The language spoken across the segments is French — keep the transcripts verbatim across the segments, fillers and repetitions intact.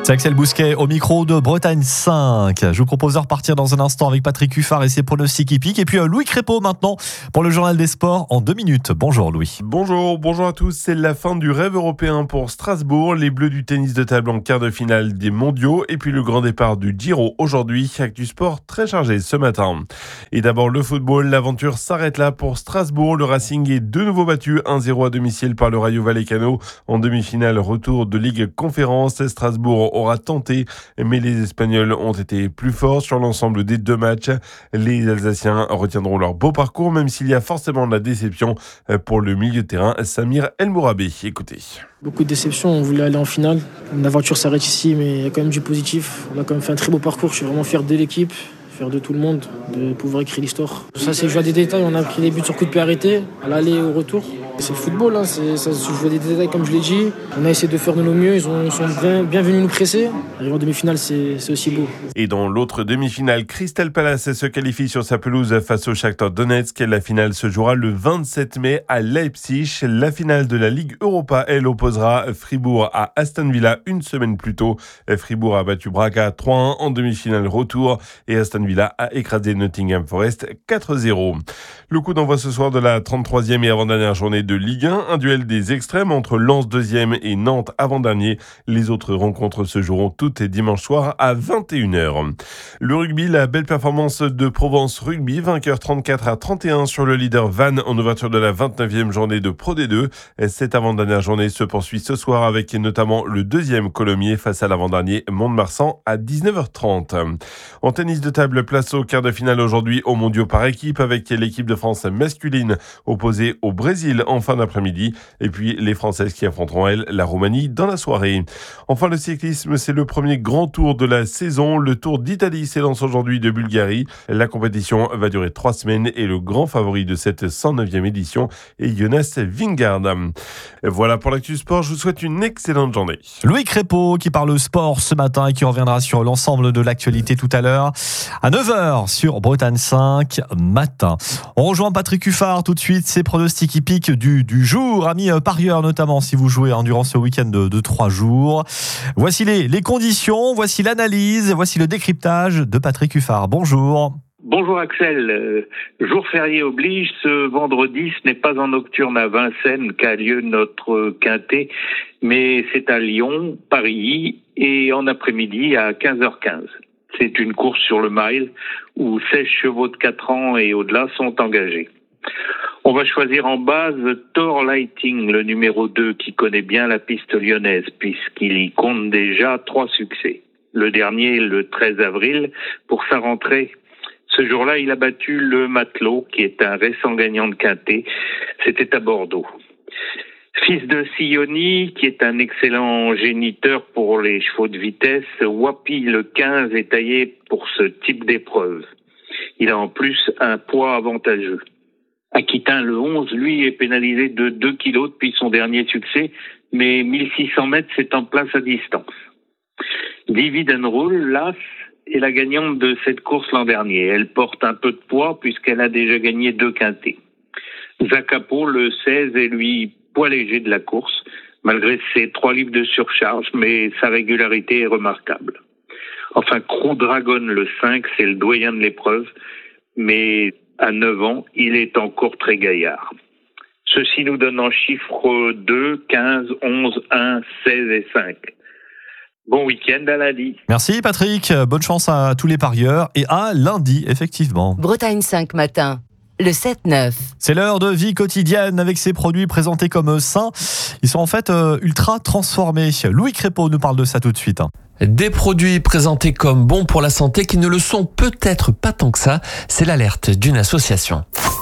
C'est Axel Bousquet au micro de Bretagne cinq. Je vous propose de repartir dans un instant avec Patrick Cuffard et ses pronostics hippiques. Et puis Louis Crépeau maintenant pour le journal des sports en deux minutes. Bonjour Louis. Bonjour, bonjour à tous. C'est la fin du rêve européen pour Strasbourg. Les Bleus du tennis de table en quart de finale des mondiaux. Et puis le grand départ du Giro aujourd'hui. Actu sport très chargé ce matin. Et d'abord le football. L'aventure s'arrête là pour Strasbourg. Le Racing est de nouveau battu un zéro à domicile par le Rayo Vallecano. En demi-finale, retour de Ligue Conférence. Strasbourg aura tenté, mais les Espagnols ont été plus forts sur l'ensemble des deux matchs. Les Alsaciens retiendront leur beau parcours, même s'il y a forcément de la déception pour le milieu de terrain, Samir El Mourabé. Écoutez. Beaucoup de déceptions, on voulait aller en finale. L'aventure s'arrête ici, mais il y a quand même du positif. On a quand même fait un très beau parcours, je suis vraiment fier de l'équipe, fier de tout le monde, de pouvoir écrire l'histoire. Ça, c'est jouer des détails, on a pris les buts sur coup de pied arrêté, à l'aller et au retour. C'est le football, hein. c'est, ça se joue des détails comme je l'ai dit. On a essayé de faire de nos mieux, ils, ont, ils sont bien, bien venus nous presser. Arriver en demi-finale, c'est, c'est aussi beau. Et dans l'autre demi-finale, Crystal Palace se qualifie sur sa pelouse face au Shakhtar Donetsk. La finale se jouera le vingt-sept mai à Leipzig. La finale de la Ligue Europa, elle opposera Fribourg à Aston Villa une semaine plus tôt. Fribourg a battu Braga trois un en demi-finale retour et Aston Villa a écrasé Nottingham Forest quatre zéro. Le coup d'envoi ce soir de la trente-troisième et avant-dernière journée de Ligue un, un duel des extrêmes entre Lens deuxième et Nantes avant-dernier. Les autres rencontres se joueront toutes dimanche soir à vingt et une heures. Le rugby, la belle performance de Provence Rugby, vainqueur trente-quatre à trente et un sur le leader Vannes en ouverture de la vingt-neuvième journée de Pro D deux. Cette avant-dernière journée se poursuit ce soir avec notamment le deuxième Colomiers face à l'avant-dernier Mont-de-Marsan à dix-neuf heures trente. En tennis de table, place au quart de finale aujourd'hui aux mondiaux par équipe avec l'équipe de France masculine opposée au Brésil en fin d'après-midi et puis les Françaises qui affronteront, elles, la Roumanie dans la soirée. Enfin, le cyclisme, c'est le premier grand tour de la saison. Le Tour d'Italie s'élance aujourd'hui de Bulgarie. La compétition va durer trois semaines et le grand favori de cette cent neuvième édition est Jonas Vingegaard. Voilà pour l'actu sport. Je vous souhaite une excellente journée. Louis Crépeau qui parle sport ce matin et qui reviendra sur l'ensemble de l'actualité tout à l'heure à neuf heures sur Bretagne cinq matin. On rejoint Patrick Cuffard tout de suite. Ses pronostics hippiques du, du jour, amis parieurs notamment si vous jouez hein, durant ce week-end de, de trois jours. Voici les, les conditions, voici l'analyse, voici le décryptage de Patrick Cuffard. Bonjour. Bonjour Axel, euh, jour férié oblige, ce vendredi ce n'est pas en nocturne à Vincennes qu'a lieu notre quintet, mais c'est à Lyon, Paris et en après-midi à quinze heures quinze. C'est une course sur le mile où seize chevaux de quatre ans et au-delà sont engagés. On va choisir en base Thor Lighting, le numéro deux, qui connaît bien la piste lyonnaise, puisqu'il y compte déjà trois succès. Le dernier, le treize avril, pour sa rentrée. Ce jour-là, il a battu le Matelot, qui est un récent gagnant de quintet. C'était à Bordeaux. Fils de Sioni, qui est un excellent géniteur pour les chevaux de vitesse, Wapi, le quinze, est taillé pour ce type d'épreuve. Il a en plus un poids avantageux. Aquitain, le onze, lui, est pénalisé de deux kilos depuis son dernier succès, mais mille six cents mètres, c'est en place à distance. Divide and Rule, l'As, est la gagnante de cette course l'an dernier. Elle porte un peu de poids puisqu'elle a déjà gagné deux quintets. Zacapo, le seize, est lui poids léger de la course, malgré ses trois livres de surcharge, mais sa régularité est remarquable. Enfin, Crew Dragon, le cinq, c'est le doyen de l'épreuve, mais à neuf ans, il est encore très gaillard. Ceci nous donne en chiffres deux, quinze, onze, un, seize et cinq. Bon week-end à lundi. Merci Patrick, bonne chance à tous les parieurs et à lundi, effectivement. Bretagne cinq matin. Le sept neuf. C'est l'heure de vie quotidienne avec ces produits présentés comme sains. Ils sont en fait euh, ultra transformés. Louis Crépeau nous parle de ça tout de suite. Des produits présentés comme bons pour la santé qui ne le sont peut-être pas tant que ça. C'est l'alerte d'une association.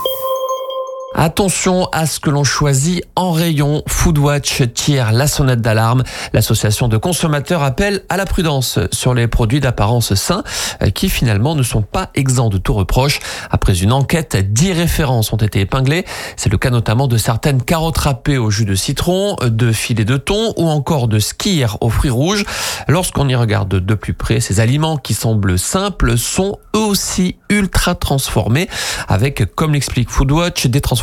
Attention à ce que l'on choisit en rayon. Foodwatch tire la sonnette d'alarme. L'association de consommateurs appelle à la prudence sur les produits d'apparence sains qui finalement ne sont pas exempts de tout reproche. Après une enquête, dix références ont été épinglées. C'est le cas notamment de certaines carottes râpées au jus de citron, de filets de thon ou encore de skyr aux fruits rouges. Lorsqu'on y regarde de plus près, ces aliments qui semblent simples sont eux aussi ultra transformés avec, comme l'explique Foodwatch, des transformations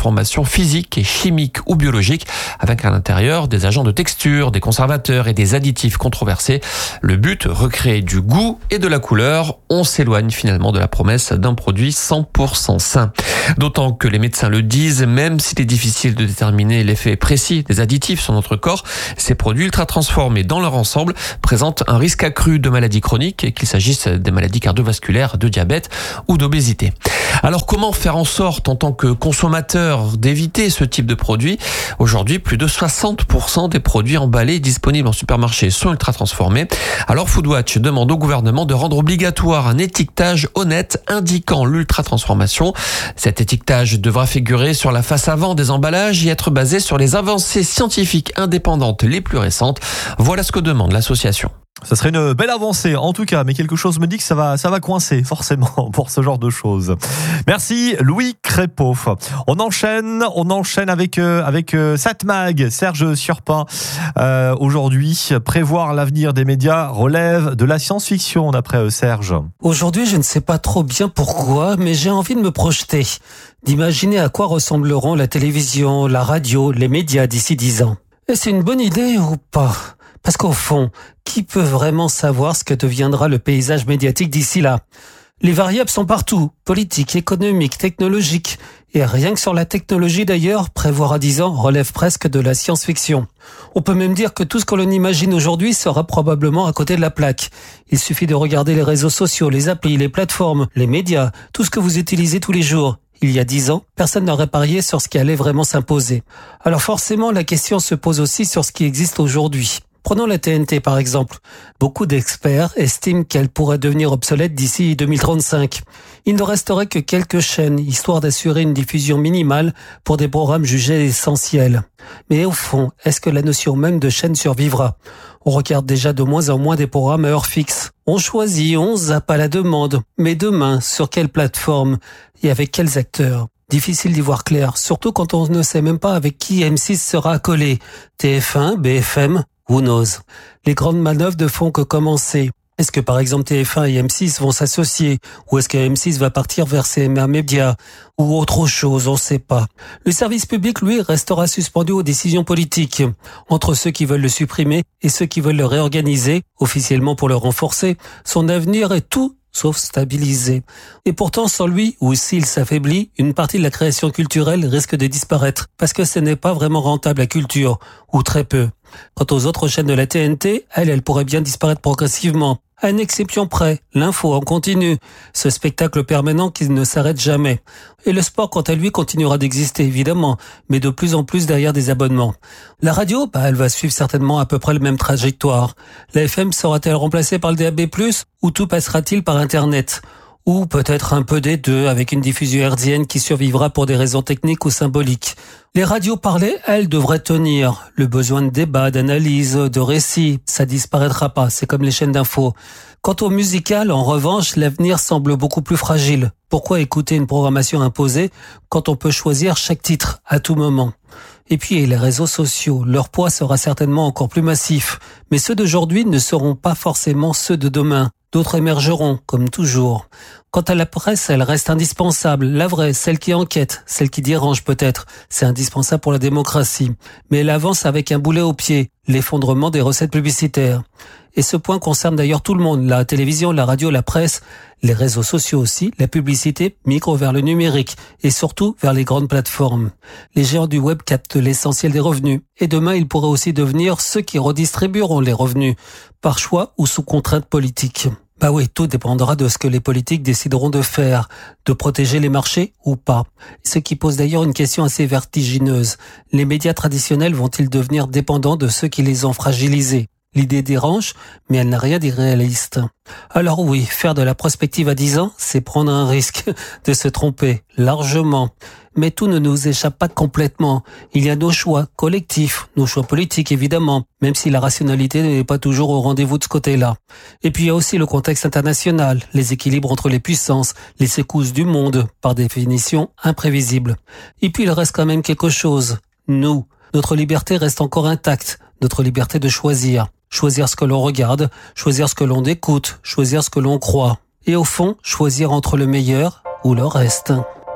transformation physique et chimique ou biologique, avec à l'intérieur des agents de texture, des conservateurs et des additifs controversés. Le but, recréer du goût et de la couleur. On s'éloigne finalement de la promesse d'un produit cent pour cent sain. D'autant que les médecins le disent, même s'il est difficile de déterminer l'effet précis des additifs sur notre corps, ces produits ultra transformés dans leur ensemble présentent un risque accru de maladies chroniques, qu'il s'agisse des maladies cardiovasculaires, de diabète ou d'obésité. Alors comment faire en sorte en tant que consommateur d'éviter ce type de produit ? Aujourd'hui, plus de soixante pour cent des produits emballés disponibles en supermarché sont ultra transformés. Alors Foodwatch demande au gouvernement de rendre obligatoire un étiquetage honnête indiquant l'ultra transformation. Cet étiquetage devra figurer sur la face avant des emballages et être basé sur les avancées scientifiques indépendantes les plus récentes. Voilà ce que demande l'association. Ça serait une belle avancée, en tout cas, mais quelque chose me dit que ça va, ça va coincer, forcément, pour ce genre de choses. Merci, Louis Crépeau. On enchaîne, on enchaîne avec, euh, avec euh, Satmag, Serge Surpin. Euh, aujourd'hui, prévoir l'avenir des médias relève de la science-fiction, d'après euh, Serge. Aujourd'hui, je ne sais pas trop bien pourquoi, mais j'ai envie de me projeter, d'imaginer à quoi ressembleront la télévision, la radio, les médias d'ici dix ans. Et c'est une bonne idée ou pas ? Parce qu'au fond, qui peut vraiment savoir ce que deviendra le paysage médiatique d'ici là ? Les variables sont partout, politiques, économiques, technologiques. Et rien que sur la technologie d'ailleurs, prévoir à dix ans relève presque de la science-fiction. On peut même dire que tout ce que l'on imagine aujourd'hui sera probablement à côté de la plaque. Il suffit de regarder les réseaux sociaux, les applis, les plateformes, les médias, tout ce que vous utilisez tous les jours. Il y a dix ans, personne n'aurait parié sur ce qui allait vraiment s'imposer. Alors forcément, la question se pose aussi sur ce qui existe aujourd'hui. Prenons la T N T par exemple. Beaucoup d'experts estiment qu'elle pourrait devenir obsolète d'ici deux mille trente-cinq. Il ne resterait que quelques chaînes, histoire d'assurer une diffusion minimale pour des programmes jugés essentiels. Mais au fond, est-ce que la notion même de chaîne survivra ? On regarde déjà de moins en moins des programmes à heure fixe. On choisit, on zappe à la demande. Mais demain, sur quelle plateforme et avec quels acteurs ? Difficile d'y voir clair, surtout quand on ne sait même pas avec qui M six sera accolé. T F un, B F M, who knows ? Les grandes manœuvres ne font que commencer. Est-ce que par exemple T F un et M six vont s'associer ? Ou est-ce que M six va partir vers C M A Media ? Ou autre chose, on ne sait pas. Le service public, lui, restera suspendu aux décisions politiques. Entre ceux qui veulent le supprimer et ceux qui veulent le réorganiser, officiellement pour le renforcer, son avenir est tout sauf stabilisé. Et pourtant, sans lui, ou s'il s'affaiblit, une partie de la création culturelle risque de disparaître, parce que ce n'est pas vraiment rentable la culture, ou très peu. Quant aux autres chaînes de la T N T, elles, elles pourraient bien disparaître progressivement. À une exception près, l'info en continu, ce spectacle permanent qui ne s'arrête jamais. Et le sport, quant à lui, continuera d'exister, évidemment, mais de plus en plus derrière des abonnements. La radio, bah, elle va suivre certainement à peu près le même trajectoire. La F M sera-t-elle remplacée par le D A B plus, ou tout passera-t-il par Internet ? Ou peut-être un peu des deux, avec une diffusion hertzienne qui survivra pour des raisons techniques ou symboliques. Les radios parlées, elles, devraient tenir. Le besoin de débat, d'analyse, de récit, ça disparaîtra pas, c'est comme les chaînes d'infos. Quant au musical, en revanche, l'avenir semble beaucoup plus fragile. Pourquoi écouter une programmation imposée quand on peut choisir chaque titre à tout moment ? Et puis les réseaux sociaux, leur poids sera certainement encore plus massif. Mais ceux d'aujourd'hui ne seront pas forcément ceux de demain. D'autres émergeront, comme toujours. Quant à la presse, elle reste indispensable. La vraie, celle qui enquête, celle qui dérange peut-être. C'est indispensable pour la démocratie. Mais elle avance avec un boulet au pied, l'effondrement des recettes publicitaires. Et ce point concerne d'ailleurs tout le monde, la télévision, la radio, la presse, les réseaux sociaux aussi, la publicité migre vers le numérique et surtout vers les grandes plateformes. Les géants du web captent l'essentiel des revenus. Et demain, ils pourraient aussi devenir ceux qui redistribueront les revenus, par choix ou sous contrainte politique. Bah oui, tout dépendra de ce que les politiques décideront de faire, de protéger les marchés ou pas. Ce qui pose d'ailleurs une question assez vertigineuse. Les médias traditionnels vont-ils devenir dépendants de ceux qui les ont fragilisés ? L'idée dérange, mais elle n'a rien d'irréaliste. Alors oui, faire de la prospective à dix ans, c'est prendre un risque de se tromper, largement. Mais tout ne nous échappe pas complètement. Il y a nos choix collectifs, nos choix politiques évidemment, même si la rationalité n'est pas toujours au rendez-vous de ce côté-là. Et puis il y a aussi le contexte international, les équilibres entre les puissances, les secousses du monde, par définition imprévisibles. Et puis il reste quand même quelque chose. Nous, notre liberté reste encore intacte, notre liberté de choisir. Choisir ce que l'on regarde, choisir ce que l'on écoute, choisir ce que l'on croit. Et au fond, choisir entre le meilleur ou le reste.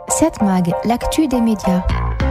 sept Mag, l'actu des médias.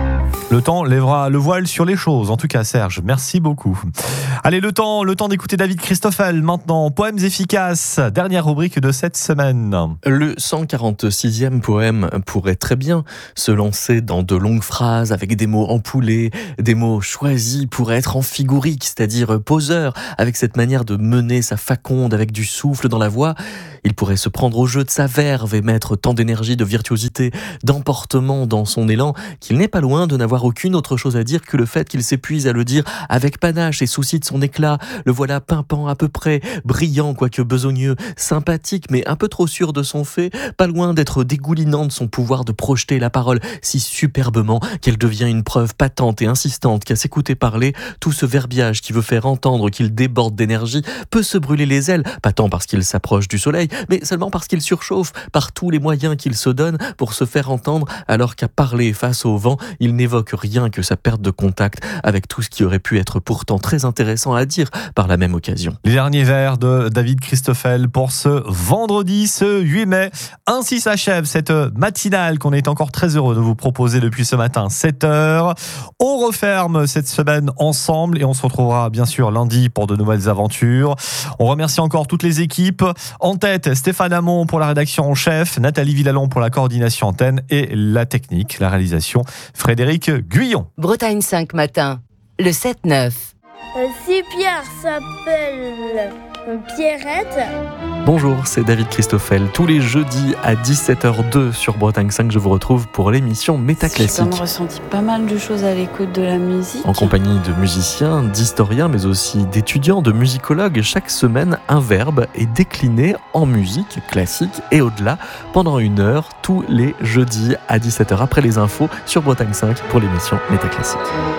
Le temps lèvera le voile sur les choses. En tout cas, Serge, merci beaucoup. Allez, le temps, le temps d'écouter David Christoffel. Maintenant, poèmes efficaces. Dernière rubrique de cette semaine. Le cent quarante-sixième poème pourrait très bien se lancer dans de longues phrases avec des mots empoulés, des mots choisis pour être amphigorique, c'est-à-dire poseur, avec cette manière de mener sa faconde avec du souffle dans la voix. Il pourrait se prendre au jeu de sa verve et mettre tant d'énergie, de virtuosité, d'emportement dans son élan qu'il n'est pas loin de n'avoir aucune autre chose à dire que le fait qu'il s'épuise à le dire avec panache et souci de son éclat. Le voilà pimpant à peu près, brillant quoique besogneux, sympathique mais un peu trop sûr de son fait, pas loin d'être dégoulinant de son pouvoir de projeter la parole si superbement qu'elle devient une preuve patente et insistante qu'à s'écouter parler, tout ce verbiage qui veut faire entendre qu'il déborde d'énergie peut se brûler les ailes, pas tant parce qu'il s'approche du soleil, mais seulement parce qu'il surchauffe par tous les moyens qu'il se donne pour se faire entendre, alors qu'à parler face au vent, il n'évoque rien que sa perte de contact avec tout ce qui aurait pu être pourtant très intéressant à dire par la même occasion. Les derniers vers de David Christoffel pour ce vendredi, ce huit mai. Ainsi s'achève cette matinale qu'on est encore très heureux de vous proposer depuis ce matin, sept heures. On referme cette semaine ensemble et on se retrouvera bien sûr lundi pour de nouvelles aventures. On remercie encore toutes les équipes. En tête, Stéphane Hamon pour la rédaction en chef, Nathalie Villalon pour la coordination antenne et la technique, la réalisation, Frédéric Guyon. Bretagne cinq matin, le sept neuf. Si Pierre s'appelle Pierrette. Bonjour, c'est David Christoffel. Tous les jeudis à dix-sept heures deux sur Bretagne cinq, je vous retrouve pour l'émission Métaclassique. J'ai ressenti pas mal de choses à l'écoute de la musique. En compagnie de musiciens, d'historiens, mais aussi d'étudiants, de musicologues, chaque semaine, un verbe est décliné en musique classique et au-delà pendant une heure, tous les jeudis à dix-sept heures après les infos sur Bretagne cinq pour l'émission Métaclassique.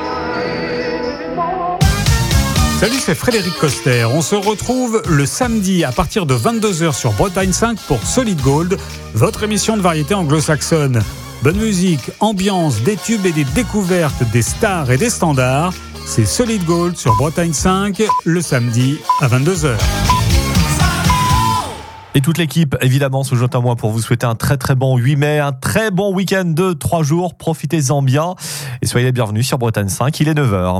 Salut, c'est Frédéric Coster. On se retrouve le samedi à partir de vingt-deux heures sur Bretagne cinq pour Solid Gold, votre émission de variété anglo-saxonne. Bonne musique, ambiance, des tubes et des découvertes des stars et des standards. C'est Solid Gold sur Bretagne cinq, le samedi à vingt-deux heures. Et toute l'équipe, évidemment, se joint à moi pour vous souhaiter un très très bon huit mai, un très bon week-end de trois jours. Profitez-en bien et soyez les bienvenus sur Bretagne cinq, il est neuf heures.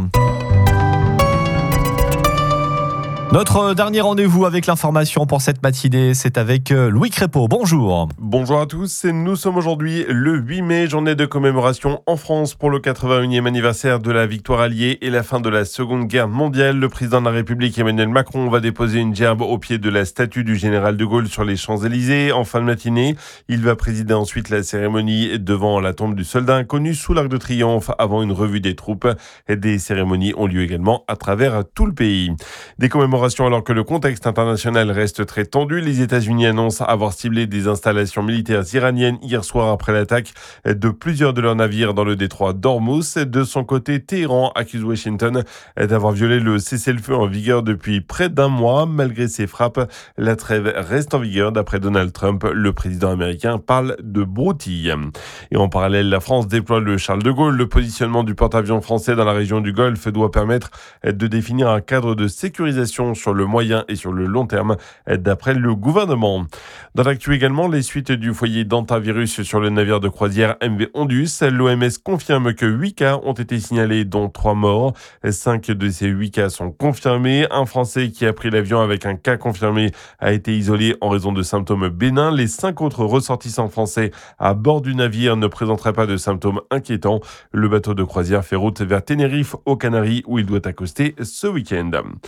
Notre dernier rendez-vous avec l'information pour cette matinée, c'est avec Louis Crépeau. Bonjour. Bonjour à tous. Nous sommes aujourd'hui le huit mai, journée de commémoration en France pour le quatre-vingt-unième anniversaire de la victoire alliée et la fin de la Seconde Guerre mondiale. Le président de la République, Emmanuel Macron, va déposer une gerbe au pied de la statue du général de Gaulle sur les Champs-Élysées en fin de matinée. Il va présider ensuite la cérémonie devant la tombe du soldat inconnu sous l'Arc de Triomphe avant une revue des troupes. Des cérémonies ont lieu également à travers tout le pays. Des commémorations alors que le contexte international reste très tendu. Les États-Unis annoncent avoir ciblé des installations militaires iraniennes hier soir après l'attaque de plusieurs de leurs navires dans le détroit d'Ormuz. De son côté, Téhéran accuse Washington d'avoir violé le cessez-le-feu en vigueur depuis près d'un mois. Malgré ces frappes, la trêve reste en vigueur. D'après Donald Trump, le président américain parle de broutille. Et en parallèle, la France déploie le Charles de Gaulle. Le positionnement du porte-avions français dans la région du Golfe doit permettre de définir un cadre de sécurisation sur le moyen et sur le long terme, d'après le gouvernement. Dans l'actu également, les suites du foyer d'antivirus sur le navire de croisière M V Ondus. L'O M S confirme que huit cas ont été signalés, dont trois morts. Cinq de ces huit cas sont confirmés. Un Français qui a pris l'avion avec un cas confirmé a été isolé en raison de symptômes bénins. Les cinq autres ressortissants français à bord du navire ne présenteraient pas de symptômes inquiétants. Le bateau de croisière fait route vers Tenerife, aux Canaries, où il doit accoster ce week-end.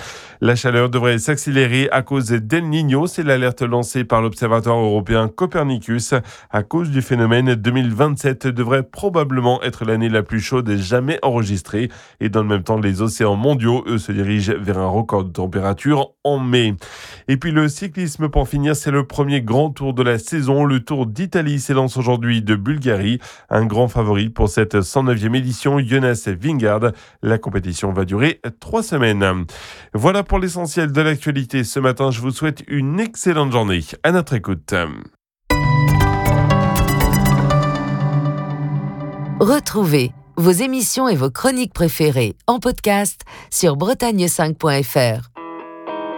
La chaleur devrait s'accélérer à cause d'El Niño. C'est l'alerte lancée par l'Observatoire européen Copernicus. À cause du phénomène, deux mille vingt-sept devrait probablement être l'année la plus chaude jamais enregistrée. Et dans le même temps, les océans mondiaux, eux, se dirigent vers un record de température en mai. Et puis le cyclisme, pour finir, c'est le premier grand tour de la saison. Le Tour d'Italie s'élance aujourd'hui de Bulgarie. Un grand favori pour cette cent neuvième édition, Jonas Vingegaard. La compétition va durer trois semaines. Voilà pour l'essentiel de l'actualité. Ce matin, je vous souhaite une excellente journée. À notre écoute. Retrouvez vos émissions et vos chroniques préférées en podcast sur bretagne cinq point f r.